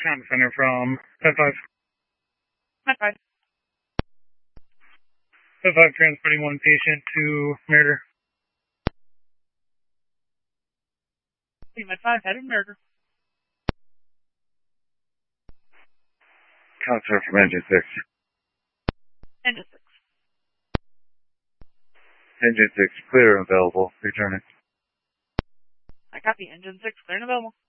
Command Center from 10-5. 10-5. 10-5 transporting one patient to Murder. Team 5 headed Murder. Counselor from Engine 6. Engine 6. Engine 6, clear and available. Returning. I copy. Engine 6, clear and available.